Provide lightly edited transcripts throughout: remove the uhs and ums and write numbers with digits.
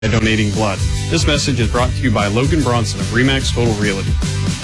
by donating blood. This message is brought to you by Logan Bronson of RE/MAX Total Realty.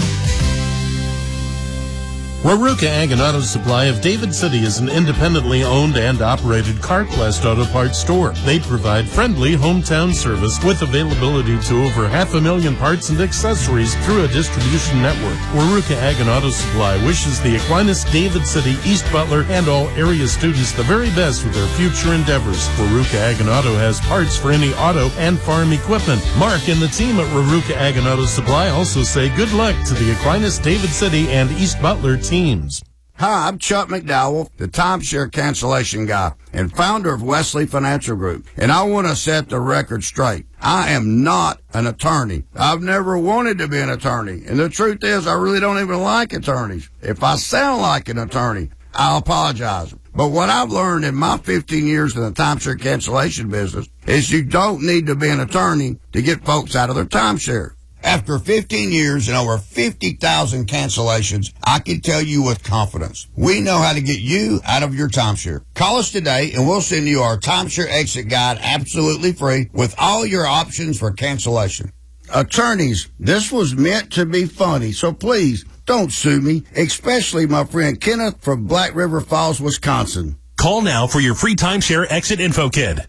Raruka Ag and Auto Supply of David City is an independently owned and operated CarQuest auto parts store. They provide friendly hometown service with availability to over 500,000 parts and accessories through a distribution network. Raruka Ag and Auto Supply wishes the Aquinas, David City, East Butler, and all area students the very best with their future endeavors. Raruka Ag and Auto has parts for any auto and farm equipment. Mark and the team at Raruka Ag and Auto Supply also say good luck to the Aquinas, David City, and East Butler teams. Hi, I'm Chuck McDowell, the timeshare cancellation guy and founder of Wesley Financial Group. And I want to set the record straight. I am not an attorney. I've never wanted to be an attorney. And the truth is, I really don't even like attorneys. If I sound like an attorney, I'll apologize. But what I've learned in my 15 years in the timeshare cancellation business is you don't need to be an attorney to get folks out of their timeshare. After 15 years and over 50,000 cancellations, I can tell you with confidence, we know how to get you out of your timeshare. Call us today and we'll send you our timeshare exit guide absolutely free with all your options for cancellation. Attorneys, this was meant to be funny, so please don't sue me, especially my friend Kenneth from Black River Falls, Wisconsin. Call now for your free timeshare exit info kit.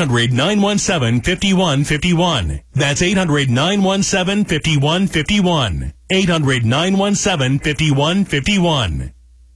800-917-5151. That's 800-917-5151. 800-917-5151.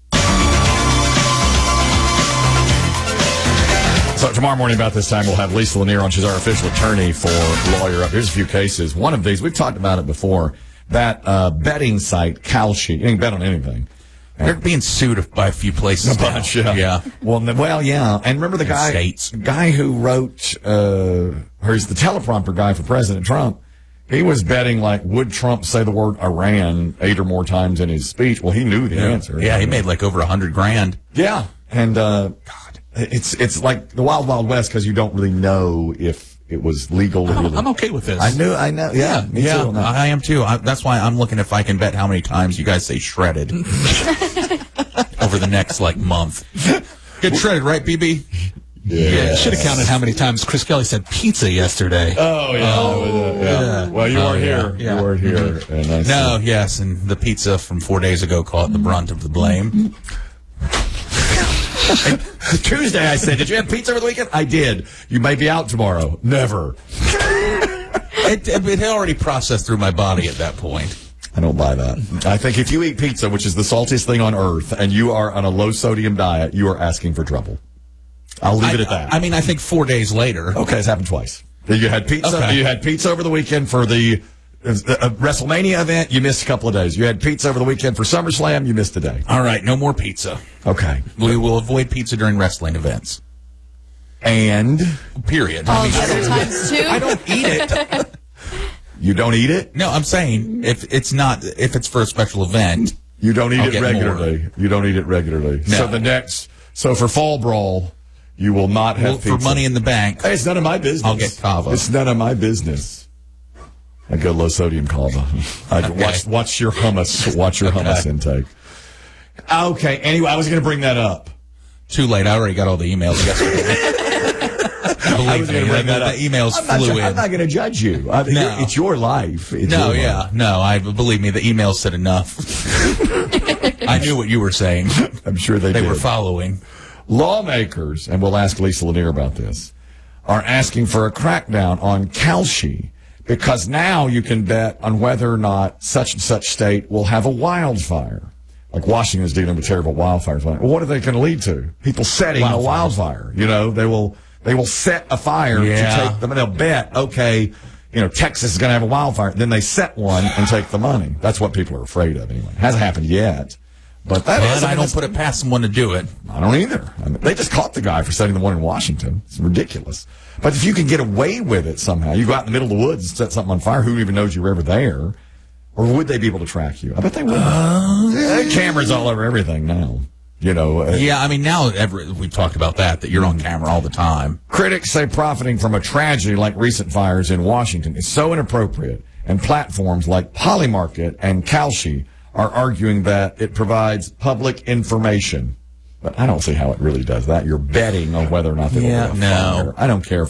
So tomorrow morning about this time, we'll have Lisa Lanier on. She's our official attorney for Lawyer Up. Here's a few cases. One of these, we've talked about it before, that betting site, Kalshi. You can bet on anything. They're being sued by a few places. A bunch, yeah. Well, yeah. And remember the guy who wrote, or he's the teleprompter guy for President Trump. He was betting, like, would Trump say the word Iran 8 or more times in his speech? Well, he knew the answer. Yeah, he made like over $100,000. Yeah. And, God, it's like the Wild Wild West because you don't really know if it was legal. I'm okay with this. I know. Yeah, me too. I am too. That's why I'm looking if I can bet how many times you guys say shredded over the next month. Get shredded, right, BB? Yeah. Should have counted how many times Chris Kelly said pizza yesterday. Oh, yeah. Well, you weren't here. Yeah. You weren't here. And yes, and the pizza from 4 days ago caught the brunt of the blame. Tuesday, I said, did you have pizza over the weekend? I did. You may be out tomorrow. Never. It had already processed through my body at that point. I don't buy that. I think if you eat pizza, which is the saltiest thing on earth, and you are on a low-sodium diet, you are asking for trouble. I'll leave it at that. I mean, I think 4 days later. Okay, it's happened twice. You had pizza. Okay. You had pizza over the weekend for the WrestleMania event. You missed a couple of days. You had pizza over the weekend for SummerSlam. You missed a day. All right, no more pizza. Okay. We will avoid pizza during wrestling events. And? Period. All the other times, too? I don't eat it. You don't eat it? No, I'm saying if it's for a special event. You don't eat it regularly. You don't eat it regularly. No. So for Fall Brawl, you will not have pizza. For Money in the Bank. Hey, it's none of my business. I'll get kava. It's none of my business. I go low sodium kava. Watch your hummus. Watch your hummus intake. Okay. Anyway, I was going to bring that up. Too late. I already got all the emails yesterday. Believe me, the emails flew in. I'm not going to judge you. It's your life. Believe me, the emails said enough. I knew what you were saying. I'm sure they did. They were following. Lawmakers, and we'll ask Lisa Lanier about this, are asking for a crackdown on Kalshi because now you can bet on whether or not such and such state will have a wildfire. Like Washington's dealing with terrible wildfires. Well, what are they going to lead to? People setting a wildfire. You know, they will set a fire to take them, and they'll bet, okay, Texas is going to have a wildfire. Then they set one and take the money. That's what people are afraid of anyway. It hasn't happened yet. But I don't put it past someone to do it. I don't either. They just caught the guy for setting the one in Washington. It's ridiculous. But if you can get away with it somehow, you go out in the middle of the woods and set something on fire, who even knows you were ever there? Or would they be able to track you? I bet they would. Cameras all over everything now. I mean, now we've talked about that you're on camera all the time. Critics say profiting from a tragedy like recent fires in Washington is so inappropriate, and platforms like Polymarket and Kalshi are arguing that it provides public information. But I don't see how it really does that. You're betting on whether or not they will have a fire. I don't care for it.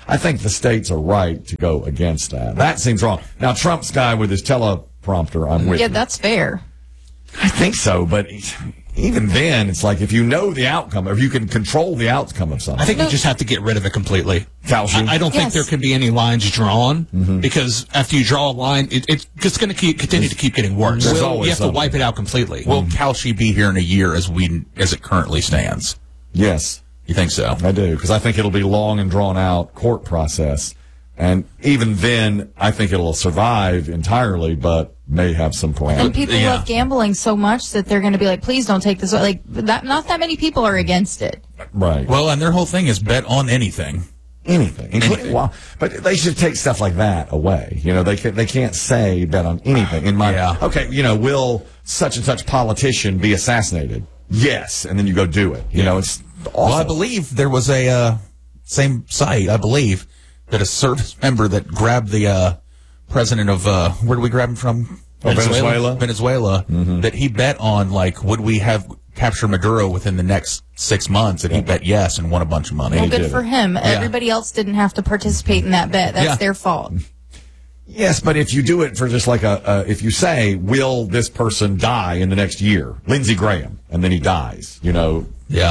I think the states are right to go against that. That seems wrong. Now, Trump's guy with his teleprompter, I'm with you. Yeah, that's fair. I think so, but even then, it's like if you know the outcome, or if you can control the outcome of something. I think you just have to get rid of it completely. Kalshi? I don't think there can be any lines drawn because after you draw a line, it's going to continue to keep getting worse. There's always you have to something. wipe it out completely. Will Kalshi be here in a year as it currently stands? Yes. You think so? I do, because I think it'll be long and drawn out court process. And even then, I think it'll survive entirely, but may have some parameters. And people love gambling so much that they're going to be like, please don't take this. Like, not that many people are against it. Right. Well, and their whole thing is bet on anything. Anything. Well, but they should take stuff like that away. You know, they can't say bet on anything. Okay, you know, will such and such politician be assassinated? Yes, and then you go do it. You know, it's awful. Well, I believe there was a same site, I believe, that a service member that grabbed the president of where did we grab him from? Venezuela. That he bet on, like, would we have capture Maduro within the next 6 months, and he bet yes and won a bunch of money. Well, good for him. Everybody else didn't have to participate in that bet. That's their fault. Yes, but if you do it for just like if you say, will this person die in the next year? Lindsey Graham, and then he dies, then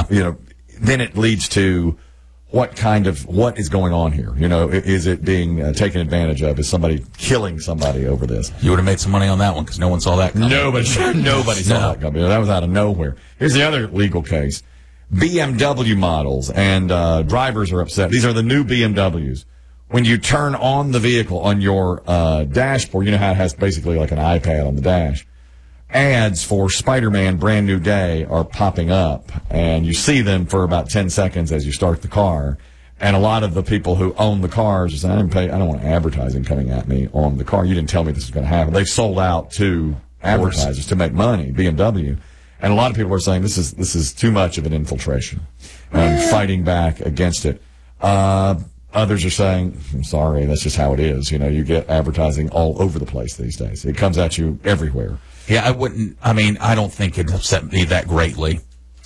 it leads to what is going on here? You know, is it being taken advantage of? Is somebody killing somebody over this? You would have made some money on that one because no one saw that coming. Nobody saw that coming. That was out of nowhere. Here's the other legal case. BMW models and drivers are upset. These are the new BMWs. When you turn on the vehicle on your dashboard, you know how it has basically like an iPad on the dash. Ads for Spider-Man Brand New Day are popping up, and you see them for about 10 seconds as you start the car. And a lot of the people who own the cars are saying, I don't want advertising coming at me on the car. You didn't tell me this was going to happen. They've sold out to advertisers to make money, BMW. And a lot of people are saying this is too much of an infiltration and fighting back against it. Others are saying, I'm sorry, that's just how it is. You know, you get advertising all over the place these days. It comes at you everywhere. Yeah, I don't think it upset me that greatly.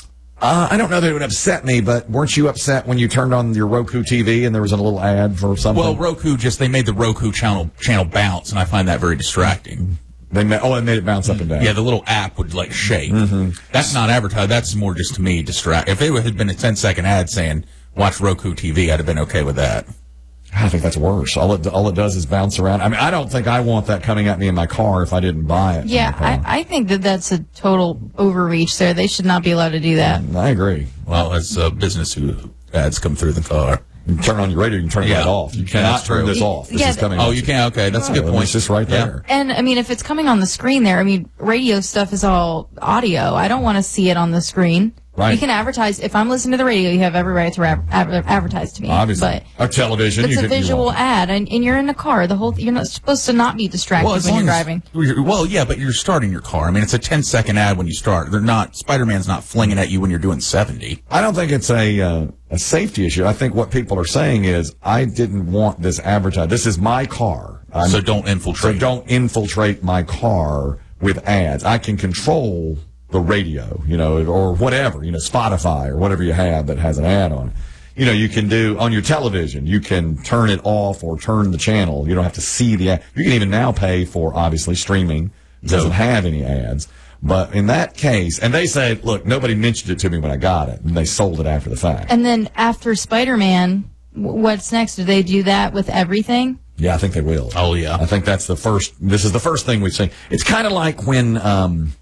I don't know that it would upset me, but weren't you upset when you turned on your Roku TV and there was a little ad for something? Well, Roku they made the Roku channel bounce, and I find that very distracting. They made it bounce up and down. Yeah, the little app would like shake. That's not advertised. That's more just to me distract. If it had been a 10-second ad saying watch Roku TV, I'd have been okay with that. I think that's worse. All it does is bounce around. I mean, I don't think I want that coming at me in my car if I didn't buy it. Yeah, I think that's a total overreach there. They should not be allowed to do that. I agree. Well, as a business who ads come through the car. You turn on your radio, you can turn that off. You cannot turn this off. This is coming. Oh, you can? Okay, that's a good point. It's just right there. And, I mean, if it's coming on the screen there, I mean, radio stuff is all audio. I don't want to see it on the screen. Right. You can advertise. If I'm listening to the radio, you have every right to advertise to me. Obviously. Or television. It's a visual ad, and you're in a car. You're not supposed to not be distracted when you're driving. Well, yeah, but you're starting your car. I mean, it's a 10-second ad when you start. Spider-Man's not flinging at you when you're doing 70. I don't think it's a safety issue. I think what people are saying is, I didn't want this advertised. This is my car. So don't infiltrate. So don't infiltrate my car with ads. I can control the radio, or whatever, Spotify or whatever you have that has an ad on it. You can do on your television, you can turn it off or turn the channel. You don't have to see the ad. You can even now pay for, obviously, streaming. It doesn't have any ads. But in that case, and they say, look, nobody mentioned it to me when I got it, and they sold it after the fact. And then after Spider-Man, what's next? Do they do that with everything? Yeah, I think they will. Oh, yeah. I think this is the first thing we've seen. It's kind of like when,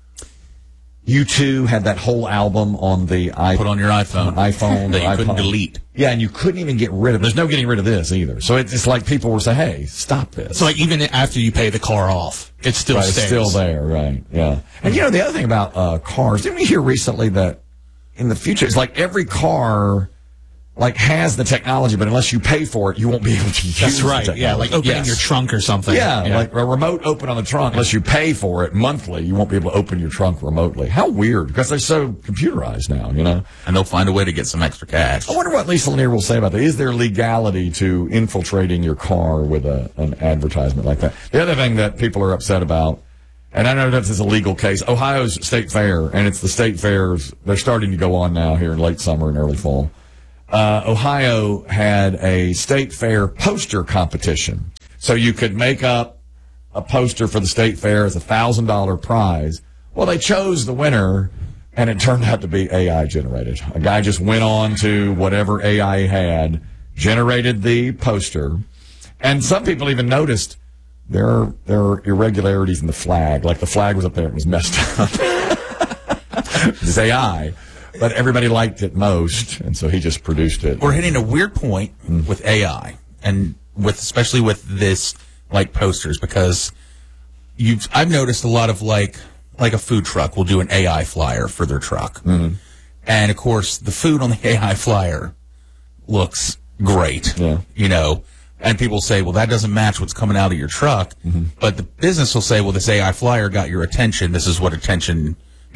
U2 had that whole album on the put on your iPhone that you couldn't delete. Yeah, and you couldn't even get rid of it. There's no getting rid of this either. So it's like people were saying, hey, stop this. So like even after you pay the car off, it still stays. It's still there, right? Yeah. And the other thing about cars, didn't we hear recently that in the future, it's like every car has the technology, but unless you pay for it, you won't be able to use it. That's right. Yeah, like opening your trunk or something. Yeah, like a remote open on the trunk. Unless you pay for it monthly, you won't be able to open your trunk remotely. How weird, because they're so computerized now, And they'll find a way to get some extra cash. I wonder what Lisa Lanier will say about that. Is there legality to infiltrating your car with an advertisement like that? The other thing that people are upset about, and I know this is a legal case, Ohio's state fair, and it's the state fairs. They're starting to go on now here in late summer and early fall. Ohio had a state fair poster competition. So you could make up a poster for the state fair as a $1,000 prize. Well, they chose the winner, and it turned out to be AI generated. A guy just went on to whatever AI had, generated the poster, and some people even noticed there are irregularities in the flag. Like the flag was up there and it was messed up. It's AI. But everybody liked it most, and so he just produced it. We're hitting a weird point with AI, and especially with this, like, posters, because I've noticed a lot of, like a food truck will do an AI flyer for their truck. Mm-hmm. And, of course, the food on the AI flyer looks great, and people say, well, that doesn't match what's coming out of your truck. Mm-hmm. But the business will say, well, this AI flyer got your attention. This is what attention,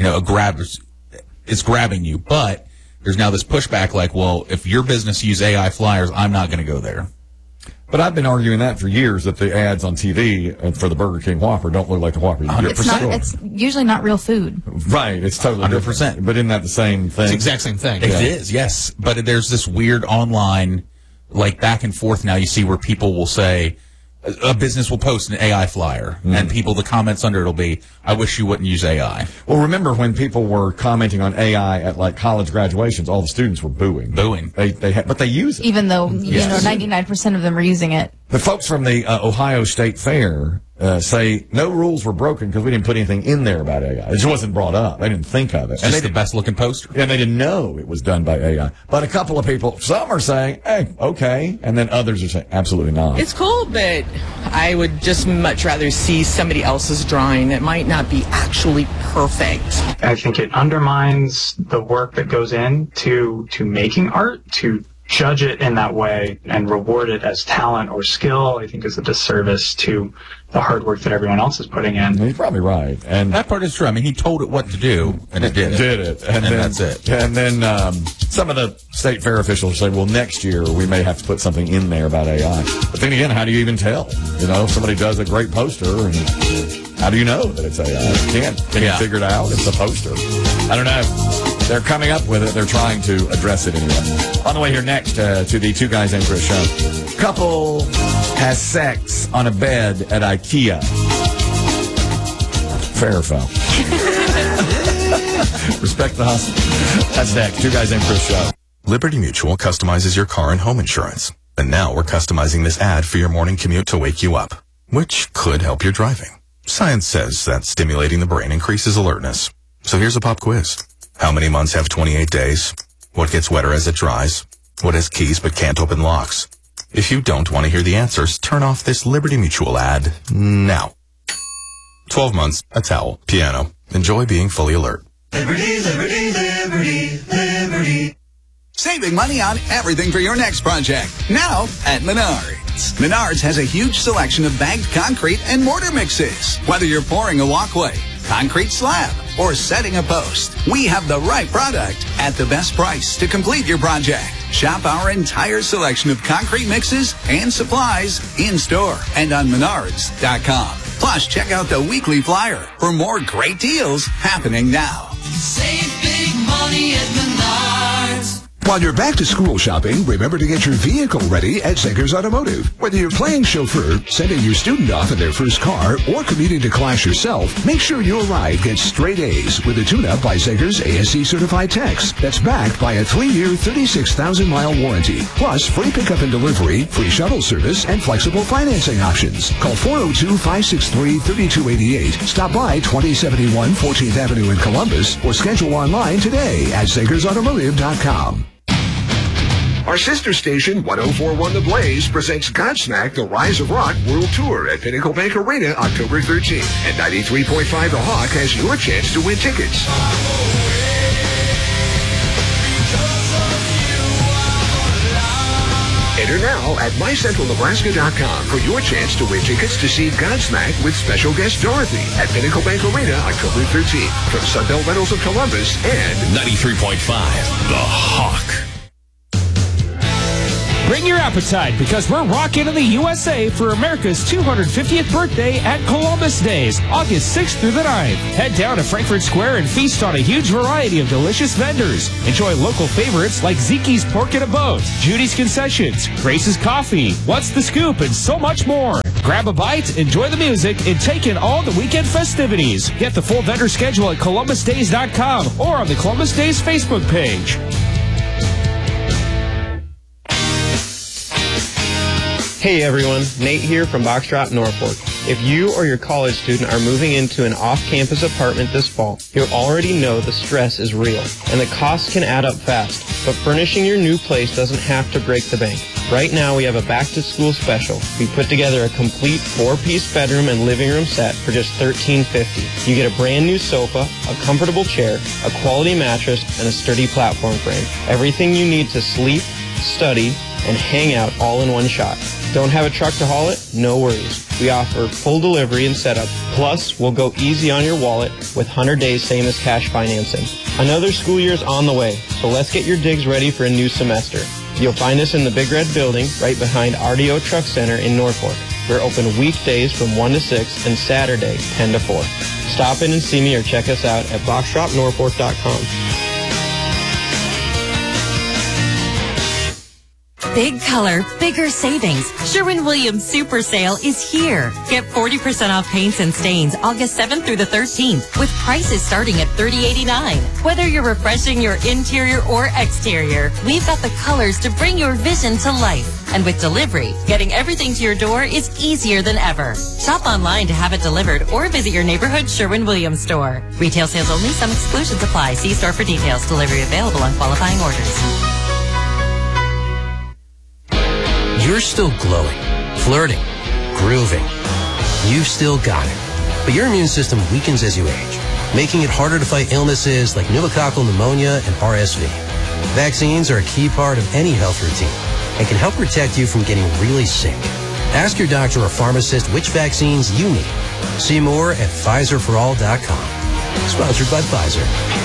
it's grabbing you. But there's now this pushback like, well, if your business use AI flyers, I'm not going to go there. But I've been arguing that for years, that the ads on TV for the Burger King Whopper don't look like the Whopper. 100%. It's usually not real food. Right. It's totally 100%. Different. But isn't that the same thing? It's the exact same thing. It is, yes. But there's this weird online, like, back and forth now you see where people will say, a business will post an AI flyer, and the comments under it will be, I wish you wouldn't use AI. Well, remember when people were commenting on AI at, like, college graduations, all the students were booing. But they use it. Even though, 99% of them are using it. The folks from the Ohio State Fair say no rules were broken because we didn't put anything in there about AI. It just wasn't brought up. They didn't think of it. It's just the best-looking poster. And they didn't know it was done by AI. But a couple of people, some are saying, hey, okay, and then others are saying, absolutely not. It's cool, but I would just much rather see somebody else's drawing that might not be actually perfect. I think it undermines the work that goes into making art. To judge it in that way and reward it as talent or skill, I think, is a disservice to the hard work that everyone else is putting in. He's probably right. And that part is true. I mean, he told it what to do, and it did it. And then, that's it. And then some of the state fair officials say, well, next year we may have to put something in there about AI. But then again, how do you even tell? If somebody does a great poster, and how do you know that it's AI? Can you figure it out? It's a poster. I don't know. They're coming up with it. They're trying to address it anyway. On the way here next to the Two Guys Named Chris show. Couple has sex on a bed at IKEA. Fair or foul? Respect the hustle. That's next. Two Guys Named Chris show. Liberty Mutual customizes your car and home insurance. And now we're customizing this ad for your morning commute to wake you up, which could help your driving. Science says that stimulating the brain increases alertness. So here's a pop quiz. How many months have 28 days? What gets wetter as it dries? What has keys but can't open locks? If you don't want to hear the answers, turn off this Liberty Mutual ad now. 12 months, a towel, piano. Enjoy being fully alert. Liberty, liberty, liberty, liberty. Saving money on everything for your next project. Now at Menards. Menards has a huge selection of bagged concrete and mortar mixes. Whether you're pouring a walkway, concrete slab, or setting a post, we have the right product at the best price to complete your project. Shop our entire selection of concrete mixes and supplies in store and on Menards.com. Plus, check out the weekly flyer for more great deals happening now. Save big money at Menards. While you're back to school shopping, remember to get your vehicle ready at Zegers Automotive. Whether you're playing chauffeur, sending your student off in their first car, or commuting to class yourself, make sure your ride gets straight A's with a tune-up by Zegers ASC Certified Techs that's backed by a 3-year, 36,000-mile warranty. Plus, free pickup and delivery, free shuttle service, and flexible financing options. Call 402-563-3288. Stop by 2071 14th Avenue in Columbus, or schedule online today at ZegersAutomotive.com. Our sister station, 104.1 The Blaze, presents Godsmack, The Rise of Rock World Tour at Pinnacle Bank Arena October 13th. And 93.5 The Hawk has your chance to win tickets. Enter now at mycentralnebraska.com for your chance to win tickets to see Godsmack with special guest Dorothy at Pinnacle Bank Arena October 13th. From Sunbelt Rentals of Columbus and 93.5 The Hawk. Bring your appetite because we're rocking in the USA for America's 250th birthday at Columbus Days, August 6th through the 9th. Head down to Frankfurt Square and feast on a huge variety of delicious vendors. Enjoy local favorites like Zeke's Pork in a Boat, Judy's Concessions, Grace's Coffee, What's the Scoop, and so much more. Grab a bite, enjoy the music, and take in all the weekend festivities. Get the full vendor schedule at columbusdays.com or on the Columbus Days Facebook page. Hey everyone, Nate here from Box Drop Norfolk. If you or your college student are moving into an off-campus apartment this fall, you already know the stress is real and the costs can add up fast. But furnishing your new place doesn't have to break the bank. Right now we have a back-to-school special. We put together a complete 4-piece bedroom and living room set for just $13.50. You get a brand new sofa, a comfortable chair, a quality mattress, and a sturdy platform frame. Everything you need to sleep, study, and hang out all in one shot. Don't have a truck to haul it? No worries. We offer full delivery and setup. Plus, we'll go easy on your wallet with 100 days same as cash financing. Another school year is on the way, so let's get your digs ready for a new semester. You'll find us in the Big Red Building right behind RDO Truck Center in Norfolk. We're open weekdays from 1 to 6 and Saturday 10 to 4. Stop in and see me or check us out at boxdropnorfolk.com. Big color, bigger savings. Sherwin-Williams Super Sale is here. Get 40% off paints and stains August 7th through the 13th with prices starting at $30.89. Whether you're refreshing your interior or exterior, we've got the colors to bring your vision to life. And with delivery, getting everything to your door is easier than ever. Shop online to have it delivered or visit your neighborhood Sherwin-Williams store. Retail sales only. Some exclusions apply. See store for details. Delivery available on qualifying orders. You're still glowing, flirting, grooving. You've still got it. But your immune system weakens as you age, making it harder to fight illnesses like pneumococcal pneumonia and RSV. Vaccines are a key part of any health routine and can help protect you from getting really sick. Ask your doctor or pharmacist which vaccines you need. See more at PfizerForAll.com. Sponsored by Pfizer.